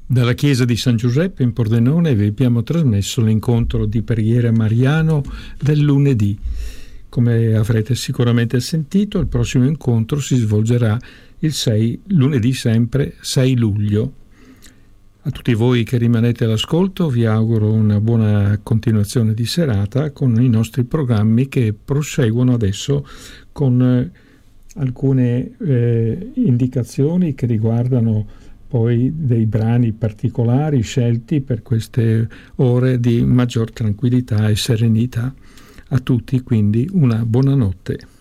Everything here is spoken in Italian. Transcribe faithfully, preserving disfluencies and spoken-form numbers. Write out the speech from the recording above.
Dalla chiesa di San Giuseppe in Pordenone vi abbiamo trasmesso l'incontro di preghiera mariano del lunedì. Come avrete sicuramente sentito, il prossimo incontro si svolgerà il sei, lunedì sempre sei luglio. A tutti voi che rimanete all'ascolto vi auguro una buona continuazione di serata con i nostri programmi che proseguono adesso con eh, alcune eh, indicazioni che riguardano poi dei brani particolari scelti per queste ore di maggior tranquillità e serenità. A tutti quindi una buona notte.